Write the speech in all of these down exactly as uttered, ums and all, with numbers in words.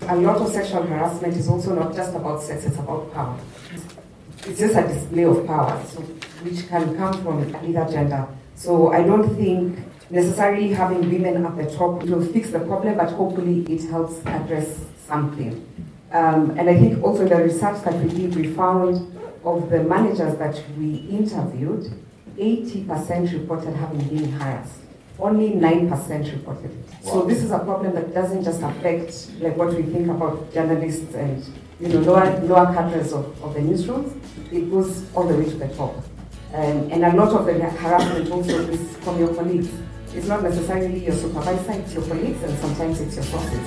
A lot of sexual harassment is also not just about sex, it's about power. It's just a display of power, so, which can come from either gender. So I don't think necessarily having women at the top will fix the problem, but hopefully it helps address something. Um, and I think also the research that we did, we found of the managers that we interviewed, eighty percent reported having been harassed. Only nine percent reported it. Wow. So this is a problem that doesn't just affect like what we think about journalists and you know lower lower cadres of, of the newsrooms. It goes all the way to the top. Um, and a lot of the harassment also is from your colleagues. It's not necessarily your supervisor, it's your colleagues, and sometimes it's your bosses.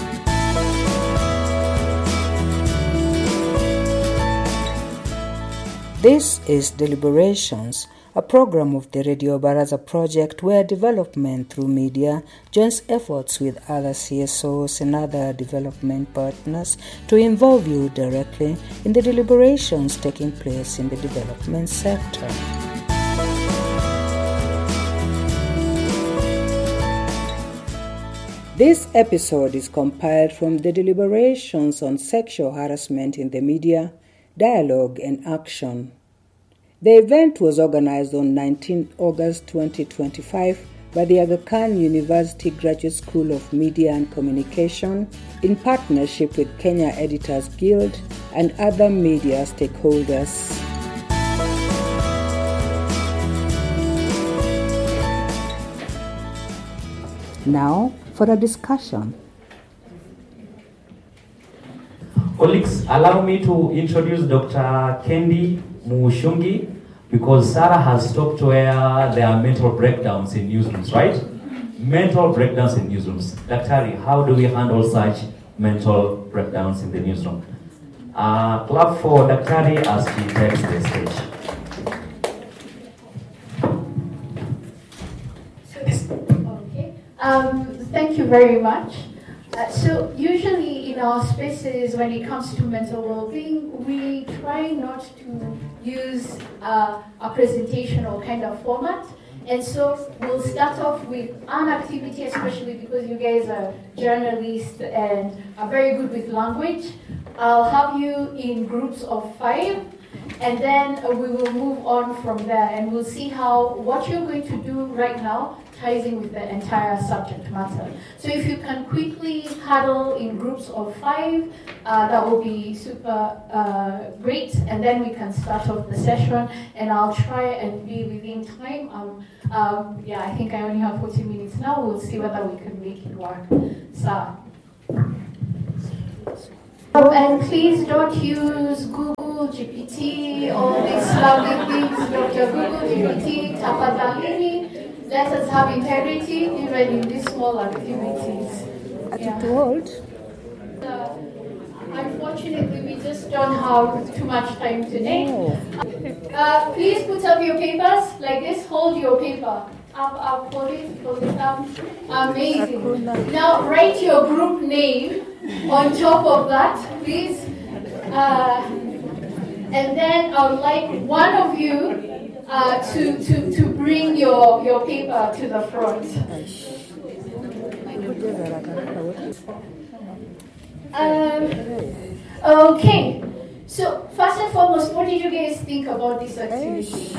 This is Deliberations, a program of the Radio Baraza project where development through media joins efforts with other C S Os and other development partners to involve you directly in the deliberations taking place in the development sector. This episode is compiled from the deliberations on sexual harassment in the media, dialogue and action. The event was organized on nineteenth August twenty twenty-five by the Aga Khan University Graduate School of Media and Communication in partnership with Kenya Editors Guild and other media stakeholders. Now for a discussion. Colleagues, allow me to introduce Doctor Kendi Mushungi, because Sarah has stopped where there are mental breakdowns in newsrooms, right? Mental breakdowns in newsrooms. Daktari, how do we handle such mental breakdowns in the newsroom? Uh, clap for Daktari as she takes the stage. Okay. Um, thank you very much. Uh, so usually in our spaces, when it comes to mental well-being, we try not to use uh, a presentational kind of format. And so we'll start off with an activity, especially because you guys are journalists and are very good with language. I'll have you in groups of five, and then uh, we will move on from there, and we'll see how what you're going to do right now ties in with the entire subject matter. So if you can quickly huddle in groups of five, uh, that will be super uh, great, and then we can start off the session, and I'll try and be within time. Um, um, yeah, I think I only have forty minutes now. We'll see whether we can make it work. So, um, and please don't use Google G P T, all these lovely things. Doctor Google G P T, tafadhalini. Let us have integrity even in these small activities. Are Yeah. you too old? Uh, unfortunately, we just don't have too much time today. Uh, please put up your papers like this. Hold your paper. Up, up, hold it, hold it up. Amazing. Now write your group name on top of that, please. Uh, and then I would like one of you Uh, to, to, to bring your, your paper to the front. Um, okay, so first and foremost, what did you guys think about this activity?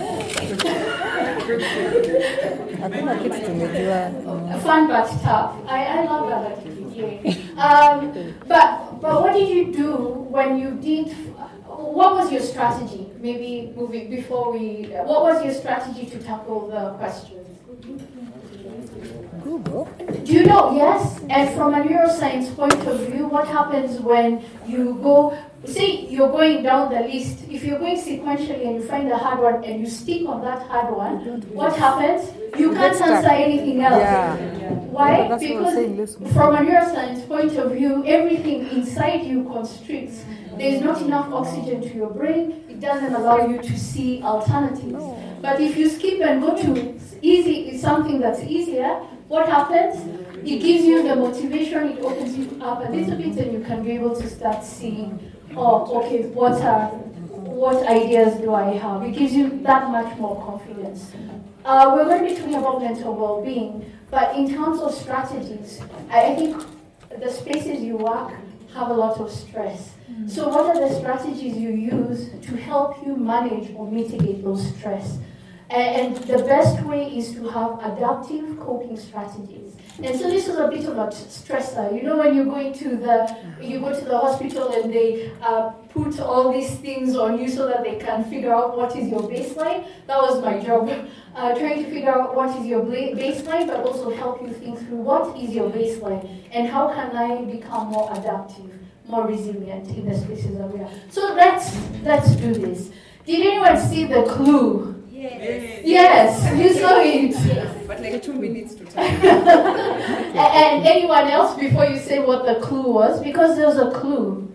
Fun but tough. I, I love that activity. Um, but, but what did you do when you did? What was your strategy? Maybe moving before we. What was your strategy to tackle the questions? Google. Do you know? Yes. And from a neuroscience point of view, what happens when you go? Say you're going down the list. If you're going sequentially and you find a hard one and you stick on that hard one, what happens? You can't answer anything else. Yeah. Why? That's Because from a neuroscience point of view, everything inside you constricts. There's not enough oxygen to your brain. It doesn't allow you to see alternatives. But if you skip and go to easy, something that's easier, what happens? It gives you the motivation. It opens you up a little bit, and you can be able to start seeing, oh, okay, what are, what ideas do I have? It gives you that much more confidence. Uh, we're going to be talking about mental well-being, but in terms of strategies, I, I think the spaces you work, have a lot of stress. Mm. So what are the strategies you use to help you manage or mitigate those stress? And, and the best way is to have adaptive coping strategies. And so this is a bit of a stressor. You know, when you go into the, you go to the hospital and they uh, put all these things on you so that they can figure out what is your baseline. That was my job, uh, trying to figure out what is your baseline, but also help you think through what is your baseline and how can I become more adaptive, more resilient in the spaces that we are. So let's let's do this. Did anyone see the clue? Yes. Yes, you saw it. Yes. But like two minutes to time. And anyone else before you say what the clue was? Because there's a clue.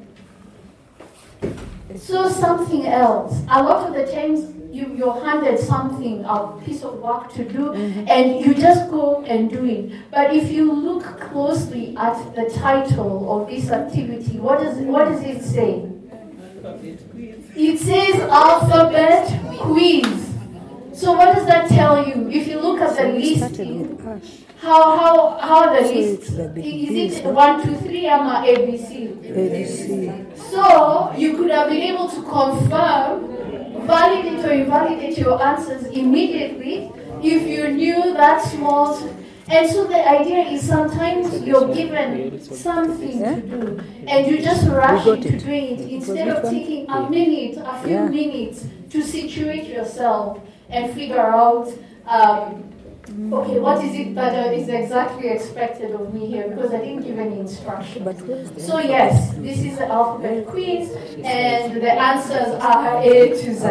So something else. A lot of the times you, you're handed something, a piece of work to do, mm-hmm. and you just go and do it. But if you look closely at the title of this activity, what does what does it say? It says alphabet quiz. So what does that tell you? If you look at the list, how how how the list is it one two three am a A B C? A B C. So you could have been able to confirm, validate or invalidate your answers immediately if you knew that small. And so the idea is sometimes you're given something to do and you just rush into doing it instead of taking a minute, a few yeah. minutes to situate yourself and figure out, um, okay, what is it that is exactly expected of me here, because I didn't give any instruction. So yes, this is the alphabet quiz, and the answers are A to Z.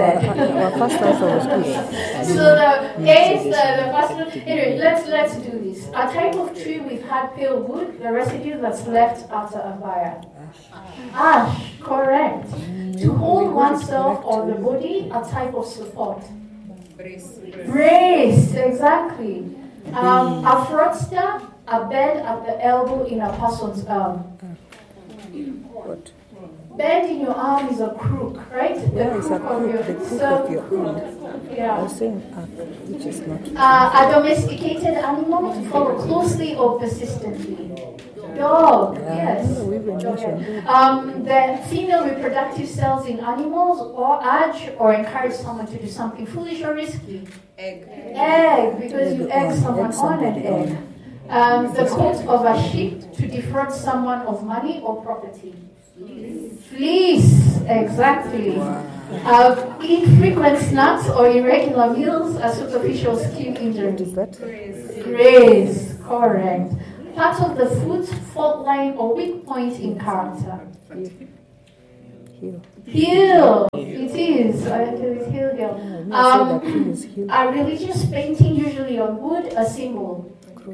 So the A is the, the first one. Anyway, let's, let's do this. A type of tree with hard pale wood, the residue that's left after a fire. Ash, correct. To hold oneself or the body, a type of support. Brace. Brace, exactly. Um, a fraudster, a bend at the elbow in a person's arm. What? Bend in your arm is a crook, right? The Yeah, it's a crook of crook, your, the crook so, of your arm. I yeah. was saying, uh, which is not. Uh, a domesticated animal to follow closely or persistently. Dog, yes. Yeah, we will mention Um, the female reproductive cells in animals or urge or encourage someone to do something foolish or risky. Egg. Egg, because you egg on, someone egg on an somebody egg. Um, the coat of a sheep to defraud someone of money or property. Fleece, exactly. Uh, infrequent snacks or irregular meals, a superficial skin injury. What is that? Grace, correct. Part of the foot's fault line or weak point in character. Heel. Heel, it is. I think it is heel, heel. Um, a religious painting, usually on wood, a symbol.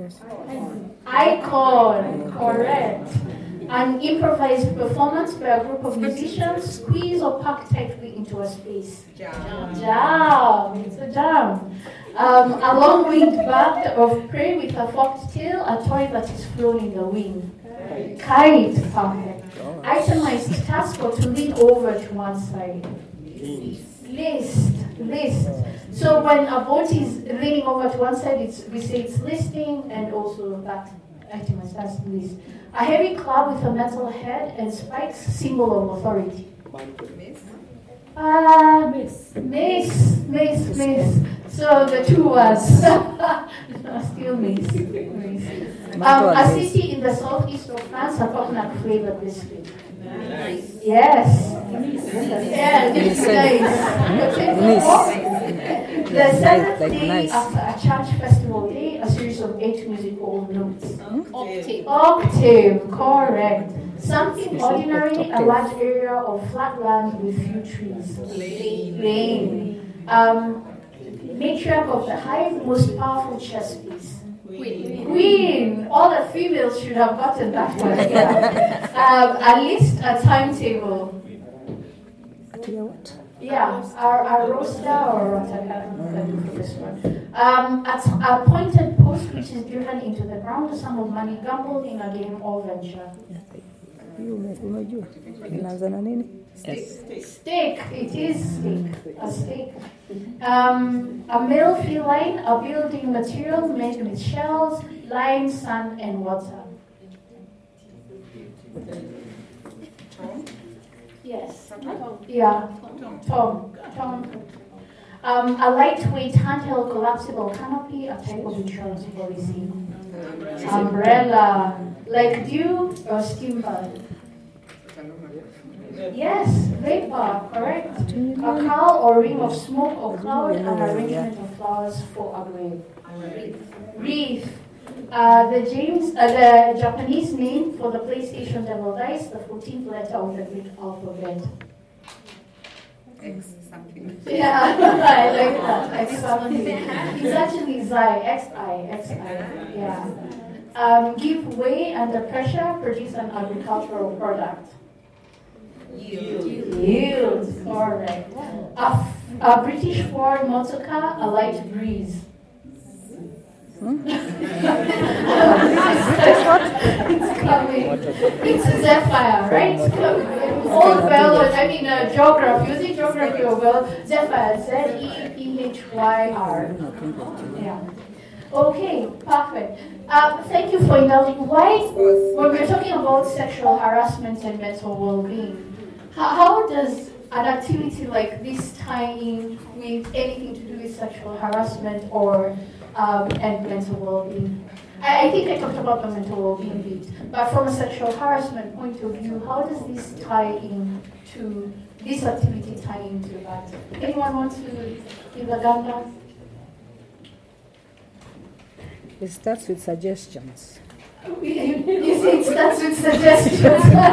Icon, correct. An improvised performance by a group of musicians, squeeze or pack tightly into a space. Jam. Jam, it's a jam. Um, a long-winged bird of prey with a forked tail, a toy that is flown in the wind. Kite, perfect. Itemized task or to lean over to one side. List, list. So when a boat is leaning over to one side, it's, we say it's listing, and also that itemized task list. A heavy club with a metal head and spikes, symbol of authority. Uh, miss, miss, miss, miss. So the two words. Still miss. miss. Um, a city in the southeast of France, a coconut flavored biscuit. Nice. Yes. Yeah, this is nice. The seventh like day nice. after a church festival day, a series of eight musical notes. Octave. Octave, correct. Something ordinary, a large area of flat land with few trees. Plain. Plain. Um, matriarch of the hive, most powerful chess piece. Queen. Queen. All the females should have gotten that one. Yeah. um, a list, a timetable. What? Yeah, a, a roster or what I can do for this one. Um, at a pointed post which is driven into the ground, a sum of money gambled in a game or venture. Unajua inaanza na nini? Steak, it is steak, a steak. Um, a male feline, a building material made with shells, lime, sand, and water. Yeah, Tom. Tom. Um, a lightweight handheld collapsible canopy, a type of insurance policy. Umbrella, like dew or steam bud. Yes, vapor, correct. A cowl or ring of smoke or cloud, and arrangement of flowers for a grave. Wreath. Uh, the James, uh, the Japanese name for the PlayStation Devil Dice, the fourteenth letter of the Greek alphabet. X something. Yeah, I like that. X something. It's actually Xi, X I, X I. Yeah. Um, give way under pressure, produce an agricultural product. Yield. Yield, correct. A, a British Ford motor car, a light breeze. Hmm? It's coming. It's Zephyr, right? Old well, I mean, uh, geography, using geography or well, Zephyr, Z E P H Y R. Yeah. Okay, perfect. Um, thank you for indulging. Why, when we're talking about sexual harassment and mental well-being, how, how does an activity like this tie in with anything to do with sexual harassment or um, and mental well-being? I, I think I talked about the mental well-being bit, but from a sexual harassment point of view, how does this tie in to this activity tie into that? Anyone want to give a gander? It starts with suggestions. You, you see, it starts with suggestions.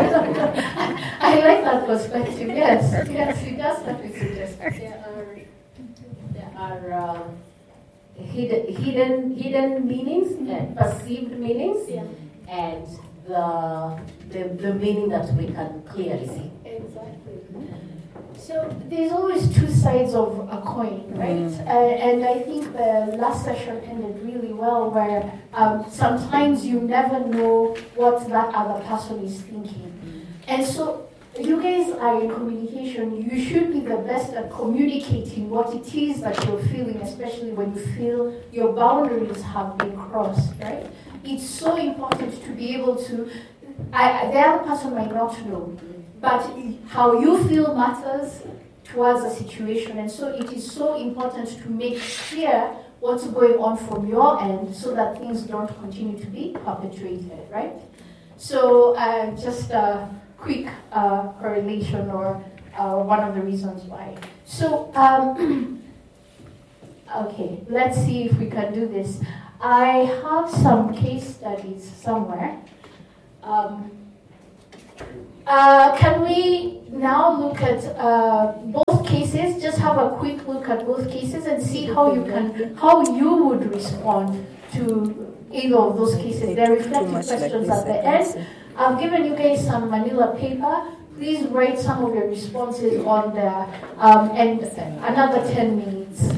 I like that perspective. Yes, yes, it does start with suggestions. There are, there are uh, hidden, hidden, hidden meanings and perceived meanings, Yeah. and the, the the meaning that we can clearly see. Exactly. So there's always two sides of a coin, right? Mm. Uh, and I think the last session ended really well, where um, sometimes you never know what that other person is thinking. Mm. And so you guys are in communication. You should be the best at communicating what it is that you're feeling, especially when you feel your boundaries have been crossed, right? It's so important to be able to, I, the other person might not know, but how you feel matters towards a situation, and so it is so important to make clear what's going on from your end so that things don't continue to be perpetuated, right? So uh, just a quick uh, correlation or uh, one of the reasons why. So, um, okay, let's see if we can do this. I have some case studies somewhere. Um, Uh, can we now look at uh, both cases? Just have a quick look at both cases and see how you can, how you would respond to either of those cases. They're reflective questions at the end. I've given you guys some manila paper. Please write some of your responses on there, um, and another ten minutes.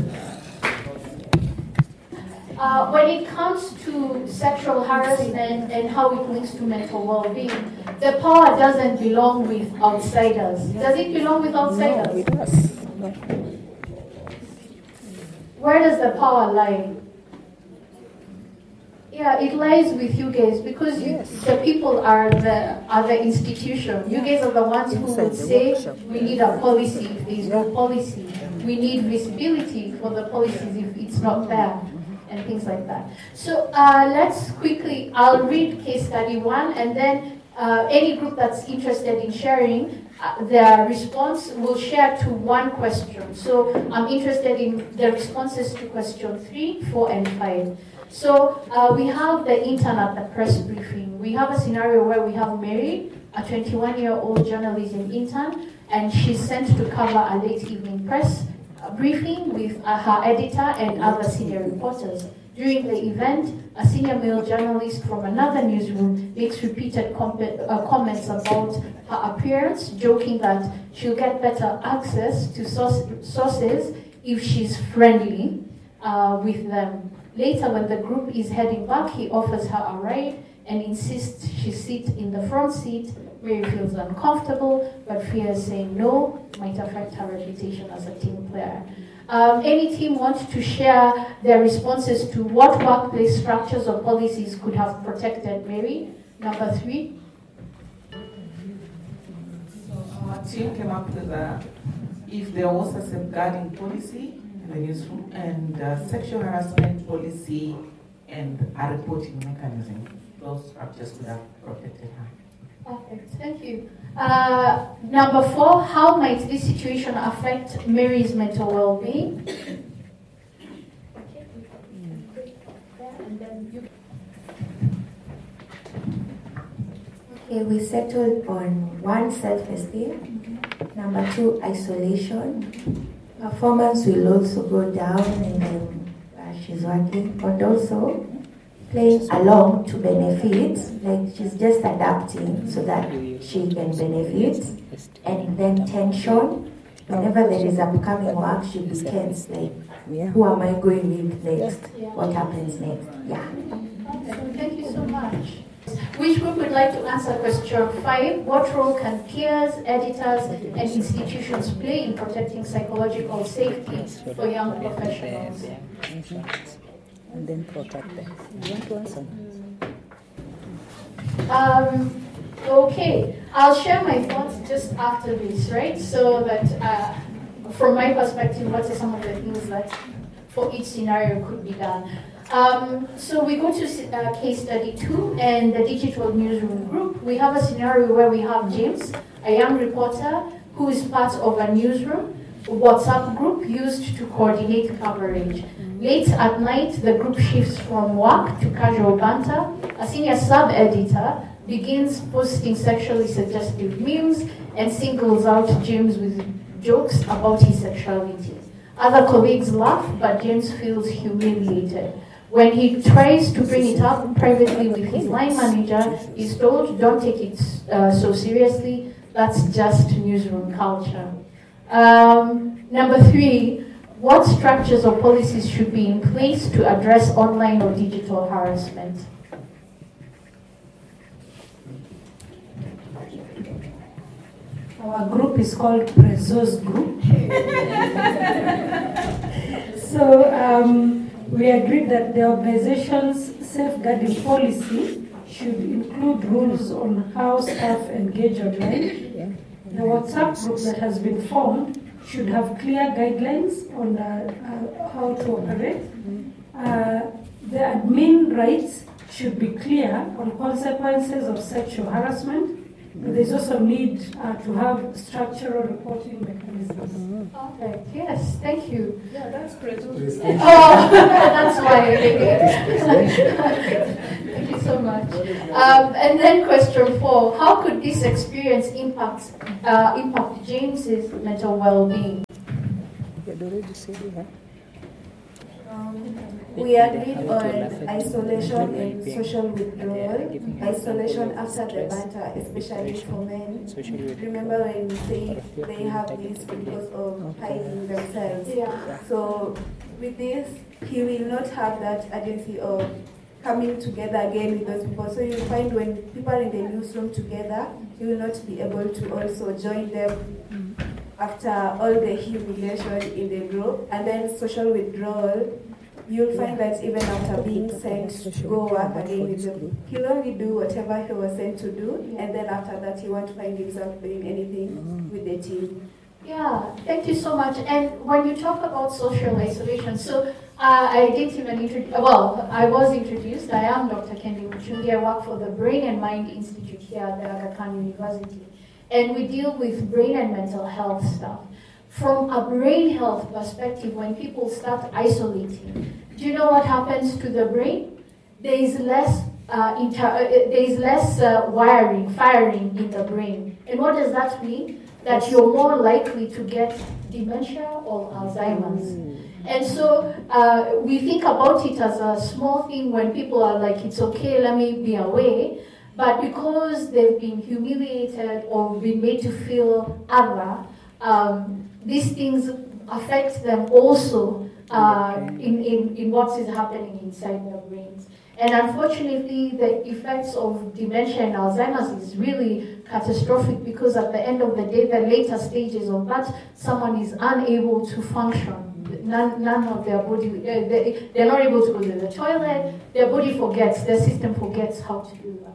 Uh, when it comes to sexual harassment and how it links to mental well-being, the power doesn't belong with outsiders. Does it belong with outsiders? No, it does. No. Where does the power lie? Yeah, it lies with you guys, because you, Yes. the people are the are the institution. You guys are the ones who Inside would the say workshop. we need a policy if there is no Yeah. policy. We need visibility for the policies if it's not there, and things like that. So uh, let's quickly, I'll read case study one, and then uh, any group that's interested in sharing uh, their response will share to one question. So I'm interested in the responses to question three, four, and five. So uh, we have the intern at the press briefing. We have a scenario where we have Mary, a twenty-one-year-old journalism intern, and she's sent to cover a late evening press briefing with uh, her editor and other senior reporters. During the event, a senior male journalist from another newsroom makes repeated comp- uh, comments about her appearance, joking that she'll get better access to source- sources if she's friendly uh, with them. Later, when the group is heading back, he offers her a ride and insists she sit in the front seat. Mary feels uncomfortable, but fears saying no might affect her reputation as a team player. Um, any team wants to share their responses to what workplace structures or policies could have protected Mary? Number three. So, uh, team came up with a, if there was a safeguarding policy in the newsroom and a sexual harassment policy and a reporting mechanism, those structures could have protected her. Perfect, thank you. Uh, number four, how might this situation affect Mary's mental well-being? Okay, we settled on one, self-esteem. Number two, isolation. Performance will also go down and then uh, she's working, but also playing along to benefit, like she's just adapting so that she can benefit. And then tension, whenever there is upcoming work, she'll be tense, like, who am I going with next? What happens next? Yeah. Okay, thank you so much. Which group would like to answer question five? What role can peers, editors, and institutions play in protecting psychological safety for young professionals? And then protect them. You want to answer? Um, okay, I'll share my thoughts just after this, right? So that uh, from my perspective, what are some of the things that for each scenario could be done? Um, so we go to uh, case study two and the digital newsroom group. We have a scenario where we have James, a young reporter who is part of a newsroom WhatsApp group used to coordinate coverage. Late at night, the group shifts from work to casual banter. A senior sub-editor begins posting sexually suggestive memes and singles out James with jokes about his sexuality. Other colleagues laugh, but James feels humiliated. When he tries to bring it up privately with his line manager, he's told, don't take it uh, so seriously, that's just newsroom culture. Um, number three, what structures or policies should be in place to address online or digital harassment? Our group is called Prezos Group. So um, we agreed that the organization's safeguarding policy should include rules on how staff engage online. The WhatsApp group that has been formed should have clear guidelines on uh, uh, how to operate. Uh, the admin rights should be clear on consequences of sexual harassment. There's also need uh, to have structural reporting mechanisms. Okay, yes, thank you. Yeah, that's great. Oh, that's why. Thank you so much. Um, and then question four, how could this experience impact uh, impact James's mental well-being? We agreed on isolation and social withdrawal. Isolation after the banter, especially for men. Remember when we say they have this because of hiding themselves. Yeah. So with this, he will not have that urgency of coming together again with those people. So you find when people are in the newsroom together, he will not be able to also join them after all the humiliation in the group. And then social withdrawal, you'll find that even after being sent to go work again with them, he'll only do whatever he was sent to do, and then after that he won't find himself doing anything with the team. Yeah, thank you so much. And when you talk about social isolation, so uh, I didn't even introduce, well, I was introduced. I am Doctor Kendi Muchungi. I work for the Brain and Mind Institute here at the Aga Khan University. And we deal with brain and mental health stuff. From a brain health perspective, when people start isolating, do you know what happens to the brain? There is less, uh, inter- uh, there is less uh, wiring, firing in the brain. And what does that mean? That you're more likely to get dementia or Alzheimer's. And so uh, we think about it as a small thing when people are like, it's okay, let me be away. But because they've been humiliated or been made to feel other, um, these things affect them also uh, in, in, in what is happening inside their brains. And unfortunately, the effects of dementia and Alzheimer's is really catastrophic because at the end of the day, the later stages of that, someone is unable to function. None, none of their body, uh, they, they're not able to go to the toilet, their body forgets, their system forgets how to do that.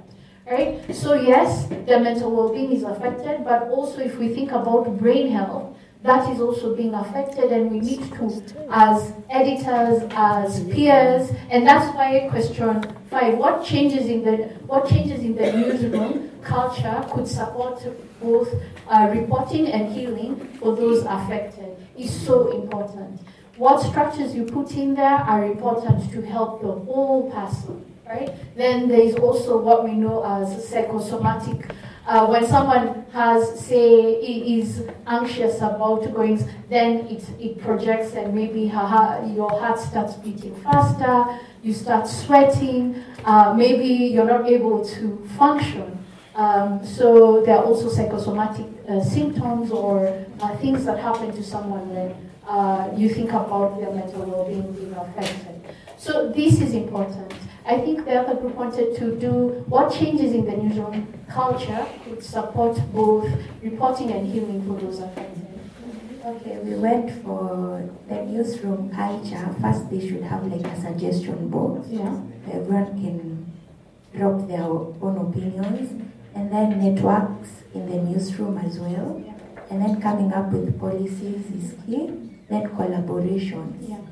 right? So yes, their mental well-being is affected, but also if we think about brain health, that is also being affected, and we need to, as editors, as peers, and that's why question five, what changes in the what changes in the newsroom culture could support both uh, reporting and healing for those affected is so important. What structures you put in there are important to help the whole person, right? Then there is also what we know as psychosomatic. Uh, when someone has, say, is anxious about going, then it, it projects, and maybe her, her, your heart starts beating faster, you start sweating, uh, maybe you're not able to function. Um, so there are also psychosomatic uh, symptoms or uh, things that happen to someone when uh, you think about their mental well-being being affected. So this is important. I think the other group wanted to do what changes in the newsroom culture could support both reporting and healing for those affected. Okay, we went for the newsroom culture. First, they should have like a suggestion box. Yeah. Everyone can drop their own opinions, and then networks in the newsroom as well. Yeah. And then coming up with policies is key. Then collaborations. Yeah.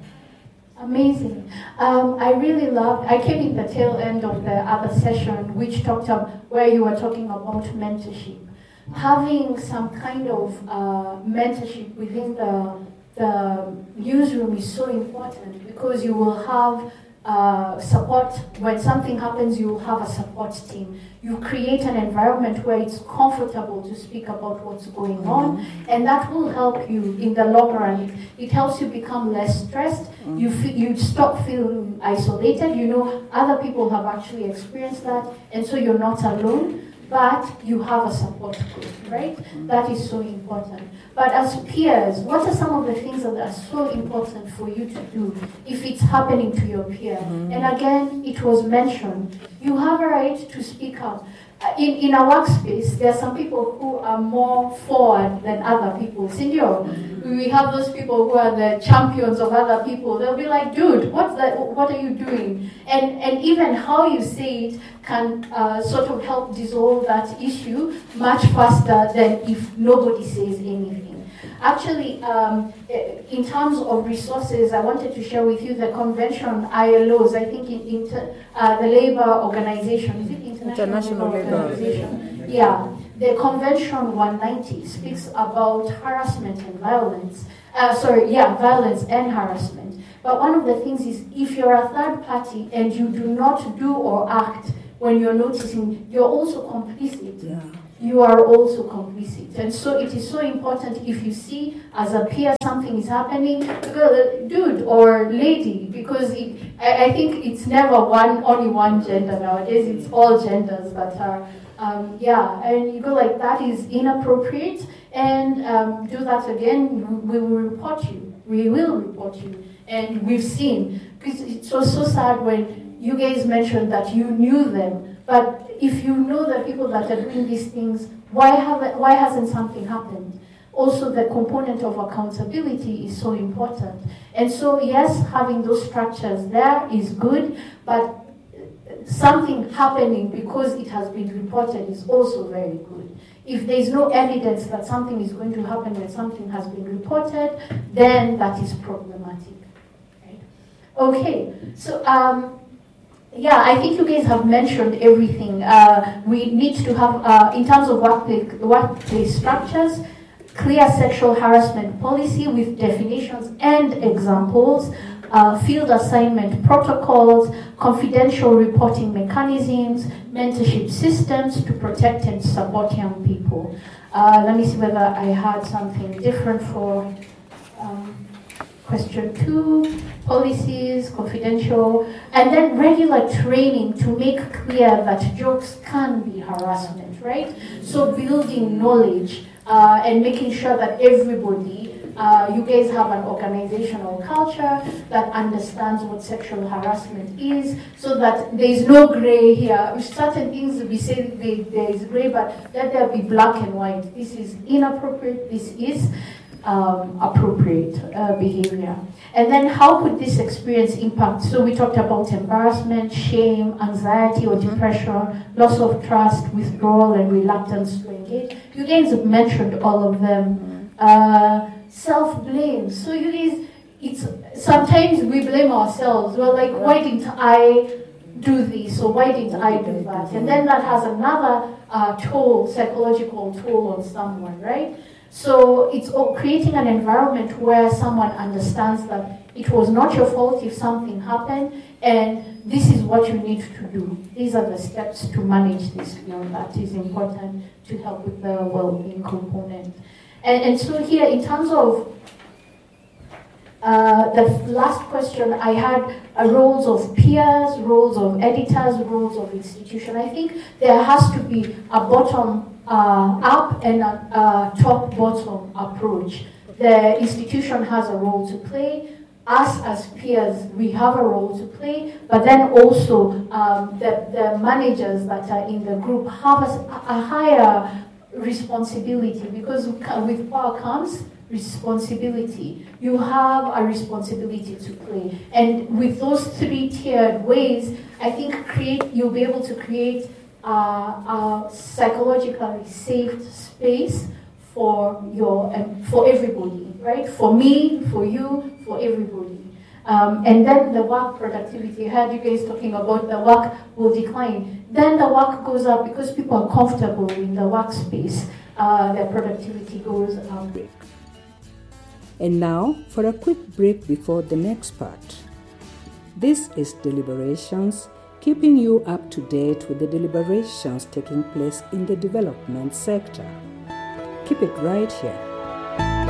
Amazing. Um, I really loved, I came in the tail end of the other session, which talked about where you were talking about mentorship. Having some kind of uh, mentorship within the, the newsroom is so important, because you will have uh, support. When something happens, you will have a support team. You create an environment where it's comfortable to speak about what's going on, and that will help you in the long run. It helps you become less stressed. You feel, you stop feeling isolated. You know other people have actually experienced that, and so you're not alone, but you have a support group, right? That is so important. But as peers, what are some of the things that are so important for you to do if it's happening to your peer? Mm-hmm. And again, it was mentioned, you have a right to speak up. Uh, in, in a workspace, there are some people who are more forward than other people. Senor, mm-hmm. we have those people who are the champions of other people. They'll be like, dude, what's that? What are you doing? And, and even how you say it can uh, sort of help dissolve that issue much faster than if nobody says anything. Actually, um, in terms of resources, I wanted to share with you the convention I L Os, I think in, in uh, the labor organization, is it International, International Labor Organization? Yeah, the convention one ninety speaks about harassment and violence. Uh, sorry, yeah, violence and harassment. But one of the things is, if you're a third party and you do not do or act when you're noticing, you're also complicit. Yeah. You are also complicit. And so it is so important, if you see as a peer something is happening, go, dude or lady, because it, I, I think it's never one only one gender nowadays, it's all genders that are, um, yeah, and you go like, that is inappropriate, and um, do that again, we will report you. We will report you. And we've seen, because it's so, so sad when you guys mentioned that you knew them, but if you know the people that are doing these things, why have why hasn't something happened? Also, the component of accountability is so important. And so, yes, having those structures there is good, but something happening because it has been reported is also very good. If there is no evidence that something is going to happen when something has been reported, then that is problematic. Right? Okay, so um, yeah, I think you guys have mentioned everything. Uh, we need to have, uh, in terms of workplace, workplace structures, clear sexual harassment policy with definitions and examples, uh, field assignment protocols, confidential reporting mechanisms, mentorship systems to protect and support young people. Uh, let me see whether I had something different for um, question two. Policies, confidential, and then regular training to make clear that jokes can be harassment, right? So building knowledge uh, and making sure that everybody, uh, you guys have an organizational culture that understands what sexual harassment is, so that there is no gray here. With certain things we say they, there is gray, but let there be black and white. This is inappropriate, this is. um, appropriate uh, behavior. And then how could this experience impact? So we talked about embarrassment, shame, anxiety or depression, loss of trust, withdrawal and reluctance to engage. You guys have mentioned all of them. Uh, self-blame. So you guys, it's sometimes we blame ourselves. We're like, why didn't I do this or why didn't I do that? And then that has another uh, toll, psychological toll on someone, right? So it's creating an environment where someone understands that it was not your fault if something happened, and this is what you need to do. These are the steps to manage this fear that is important to help with the well-being component. And, and so here, in terms of uh, the last question, I had uh, roles of peers, roles of editors, roles of institution. I think there has to be a bottom Uh, up and a uh, top-bottom approach. The institution has a role to play. Us as peers, we have a role to play, but then also um, the, the managers that are in the group have a, a higher responsibility, because with power comes responsibility. You have a responsibility to play. And with those three tiered ways, I think create you'll be able to create Uh, a psychologically safe space for your um, for everybody, right? For me, for you, for everybody. Um, and then the work productivity. I heard you guys talking about the work will decline. Then the work goes up because people are comfortable in the workspace. Uh, their productivity goes up. And now for a quick break before the next part. This is Deliberations, keeping you up to date with the deliberations taking place in the development sector. Keep it right here.